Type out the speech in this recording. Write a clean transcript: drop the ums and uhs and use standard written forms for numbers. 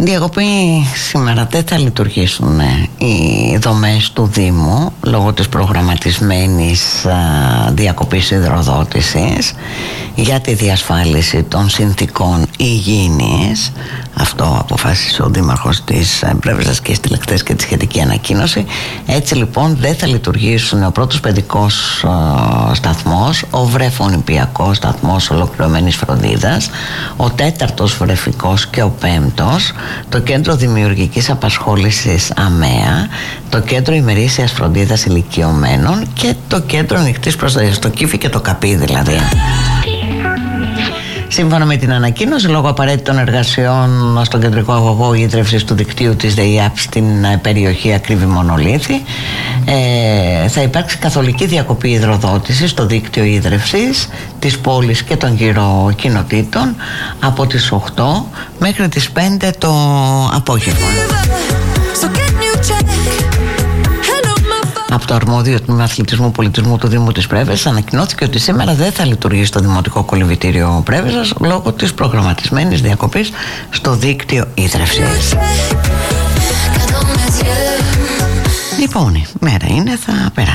Διακοπή σήμερα, δεν θα λειτουργήσουν οι δομές του Δήμου λόγω της προγραμματισμένης διακοπής υδροδότησης για τη διασφάλιση των συνθηκών υγιεινής. Αυτό αποφάσισε ο Δήμαρχος της Πρέβεζας και στείλε χθες και τη σχετική ανακοίνωση. Έτσι λοιπόν δεν θα λειτουργήσουν ο πρώτος παιδικός σταθμός, ο βρεφονηπιακός σταθμός ολοκληρωμένης φροντίδας, ο τέταρτος βρεφικός και ο πέμπτος, το κέντρο δημιουργικής απασχόλησης ΑΜΕΑ, το κέντρο ημερήσιας φροντίδας ηλικιωμένων και το κέντρο ανοιχτής προστασίας, το Κύφι και το Καπί δηλαδή. Σύμφωνα με την ανακοίνωση, λόγω απαραίτητων εργασιών στον κεντρικό αγωγό ίδρευσης του δικτύου της ΔΕΙΑΠ στην περιοχή Ακρίβη Μονολίθη, θα υπάρξει καθολική διακοπή υδροδότησης στο δίκτυο ίδρευσης της πόλης και των γύρω κοινοτήτων από τις 8 μέχρι τις 5 το απόγευμα. Από το αρμόδιο τμήμα αθλητισμού πολιτισμού του Δήμου της Πρέβεζας ανακοινώθηκε ότι σήμερα δεν θα λειτουργήσει το Δημοτικό Κολυμβητήριο Πρέβεζας λόγω της προγραμματισμένης διακοπής στο δίκτυο ίδρευσης. Λοιπόν, η μέρα είναι, θα περάσει.